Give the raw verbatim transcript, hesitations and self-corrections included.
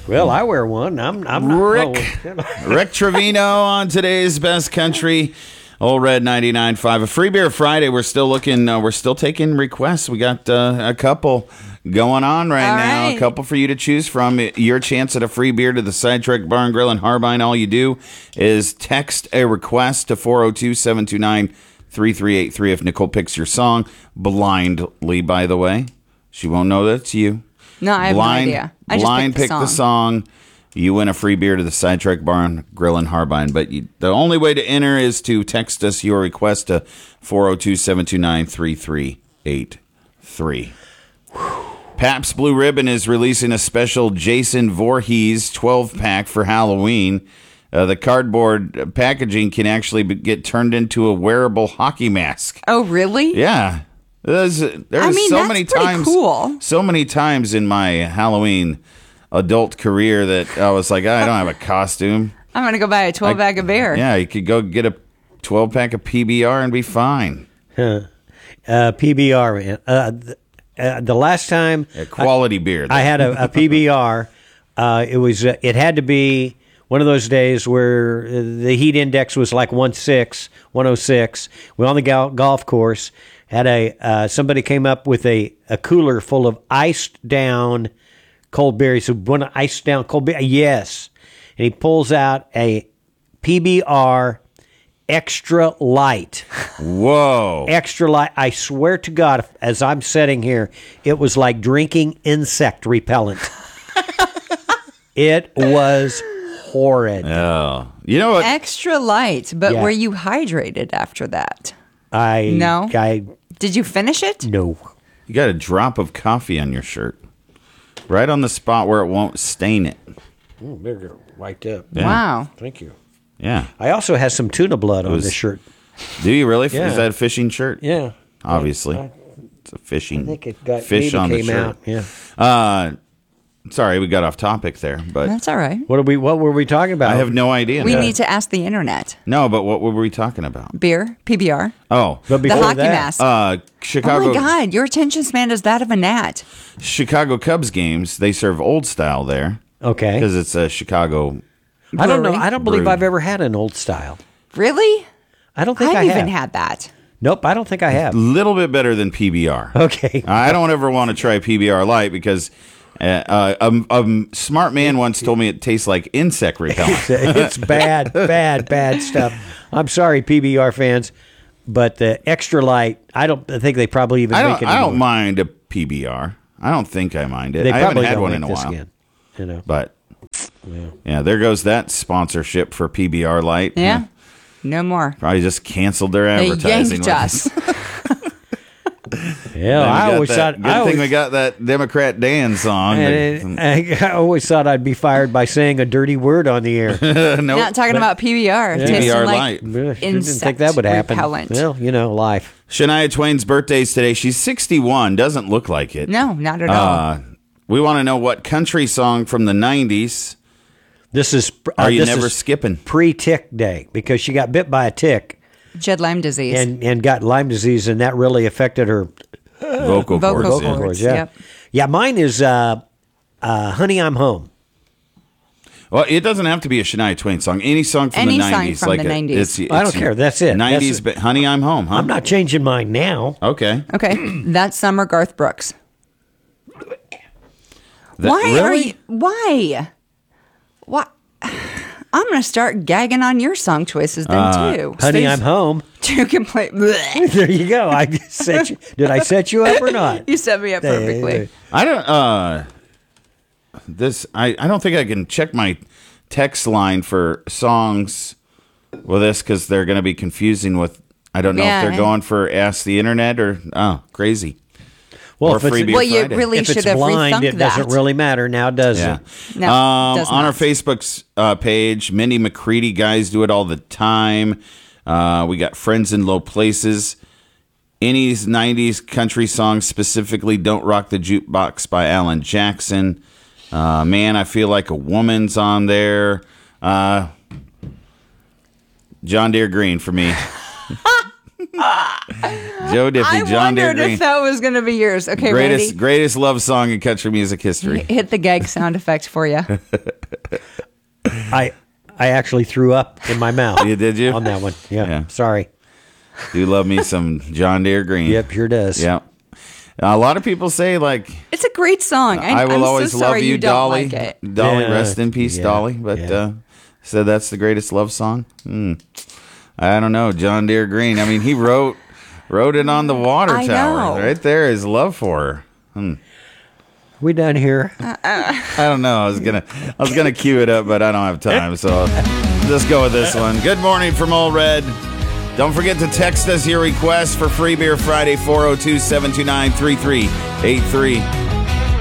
Well, I wear one. I'm, I'm not. Rick, oh. Rick Trevino on today's Best Country. Old Red ninety-nine point five. A Free Beer Friday. We're still looking, uh, we're still taking requests. We got uh, a couple going on right All now. right. A couple for you to choose from. Your chance at a free beer to the Sidetrack Bar and Grill in Harbine. All you do is text a request to four oh two, seven two nine, three three eight three if Nicole picks your song. Blindly, by the way. She won't know that it's you. No, I have blind, no idea. I just blind picked the pick the song. You win a free beer to the Sidetrack Bar and Grill in Harbine. But you, the only way to enter is to text us your request to four oh two, seven two nine, three three eight three. Pabst Blue Ribbon is releasing a special Jason Voorhees twelve-pack for Halloween. Uh, the cardboard packaging can actually be, get turned into a wearable hockey mask. Oh, really? Yeah. There's, there's I mean, so that's many pretty times, cool. so many times in my Halloween adult career that I was like, I don't have a costume. I'm going to go buy a twelve pack of beer. Yeah, you could go get a twelve pack of P B R and be fine. Huh. Uh, P B R, man. Uh, th- uh, the last time A quality beer. I had a, a P B R, uh, it was uh, it had to be one of those days where the heat index was like one six, one oh six. We're on the gal- golf course. Had a uh, somebody came up with a, a cooler full of iced down cold berries. So want to ice down cold berry? Yes. And he pulls out a P B R extra light. Whoa. Extra light. I swear to God, as I'm sitting here, it was like drinking insect repellent. It was horrid. Oh. You know what? Extra light, but Yeah. were you hydrated after that? I No? I Did you finish it? no. You got a drop of coffee on your shirt. Right on the spot where it won't stain it. Oh, there wiped up. Yeah. Wow. Thank you. Yeah. I also have some tuna blood on was- this shirt. Do you really? Yeah. Is that a fishing shirt? Yeah. Obviously. I- It's a fishing I think it got fish maybe on the came shirt. out. Yeah. Uh, sorry, we got off topic there, but That's all right. What are we? What were we talking about? I have no idea. We now. need to ask the internet. No, but what were we talking about? Beer, P B R, Oh, But the before hockey that, mask. uh, Oh Chicago my God, your attention span is that of a gnat. Chicago Cubs games. They serve old style there Okay. because it's a Chicago. I don't know. brewery. I don't believe Brewed. I've ever had an old style. Really? I don't I think I, haven't have. even had that. Nope. I don't think I have. Little bit better than P B R. Okay. I don't ever want to try P B R Light because uh, uh, a, a smart man once told me it tastes like insect repellent. It's bad, bad, bad stuff. I'm sorry, P B R fans, but the extra light, I don't I think they probably even I make don't. it I don't anymore. mind a P B R. I don't think I mind it. They I haven't probably had don't one make in a this while. again. You know. But yeah, there goes that sponsorship for P B R Light. Yeah. No more. Probably just canceled their They advertising. yanked with us. Yeah, Then we I got always that- thought Good I thing always, we got that Democrat Dan song. and it- I always thought I'd be fired by saying a dirty word on the air. Nope. Not talking about P B R. P B R Tasting like Light. Ugh, didn't think that would happen. repellent. Well, you know, life. Shania Twain's birthday's today. She's sixty-one. Doesn't look like it. No, not at all. Uh, we want to know what country song from the nineties This is uh, are you this never is skipping? pre-tick day because she got bit by a tick Jed Lyme disease. and, and got Lyme disease, and that really affected her Vocal, Vocal cords. cords. yeah. cords. Yeah, Yep. yeah. Mine is uh, uh, "Honey, I'm Home." Well, it doesn't have to be a Shania Twain song. Any song from Any the song nineties. from like the a- nineties. It's, it's, I don't care. That's it. nineties, That's but Honey, I'm Home, huh? I'm not changing mine now. Okay. Okay, that's Summer Garth Brooks. That- Why are really? you? Why? Why? I'm going to start gagging on your song choices then Uh, too. Honey, Stays- I'm home. You can play. Bleh. There you go. I set you. Did I set you up or not? You set me up perfectly. I don't. Uh, this. I. I don't think I can check my text line for songs with this because they're going to be confusing with. I don't know Yeah. if they're going for Ask the Internet or oh crazy. Well, Or if it's, Free Beer Well, you Friday. really if should it's have blind, rethunked it doesn't that. really matter now, does Yeah. it? No, um, does on our not. Facebook's uh, page, Mindy McCready, guys do it all the time. Uh, we got Friends in Low Places. Any nineties country songs, specifically Don't Rock the Jukebox by Alan Jackson. Uh, Man, I Feel Like a Woman's on there. Uh, John Deere Green for me. Joe Diffie, I John Deere wondered Green. if that was going to be yours. Okay, Greatest ready? greatest love song in country music history. Hit the gag sound effect for you. I I actually threw up in my mouth. You did you? On that one? Yeah. Yeah. Sorry. Do love me some John Deere Green. Yep, sure does. Yep. A lot of people say like It's a great song. I, I will I'm always so love sorry you, don't Dolly. like it. Dolly, Yeah, rest in peace, yeah, Dolly. But yeah. uh, said that's the greatest love song. Hmm. I don't know, John Deere Green. I mean, he wrote wrote it on the water I tower. know. Right there, his love for her. Hmm. We done here? I don't know. I was gonna I was gonna cue it up, but I don't have time, so I'll just go with this one. Good morning from Old Red. Don't forget to text us your request for Free Beer Friday, four oh two, seven two nine, three three eight three.